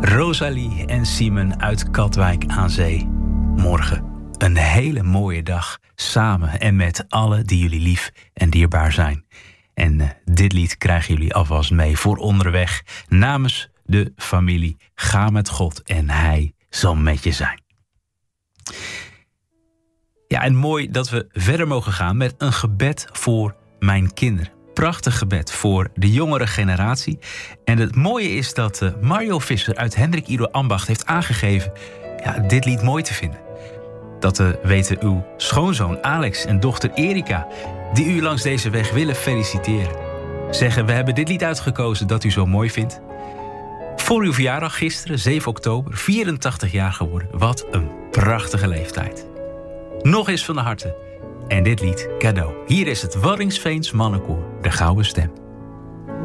Rosalie en Simon uit Katwijk aan Zee. Morgen een hele mooie dag samen en met allen die jullie lief en dierbaar zijn. En dit lied krijgen jullie alvast mee voor onderweg namens de familie. Ga met God en Hij zal met je zijn. Ja, en mooi dat we verder mogen gaan met een gebed voor mijn kinderen. Prachtig gebed voor de jongere generatie. En het mooie is dat Mario Visser uit Hendrik Ido Ambacht heeft aangegeven dit lied mooi te vinden. Dat weten uw schoonzoon Alex en dochter Erika, die u langs deze weg willen feliciteren. Zeggen, we hebben dit lied uitgekozen dat u zo mooi vindt. Voor uw verjaardag gisteren, 7 oktober, 84 jaar geworden. Wat een prachtige leeftijd. Nog eens van de harte. En dit lied cadeau. Hier is het Waddinxveens Mannenkoor, de Gouden Stem.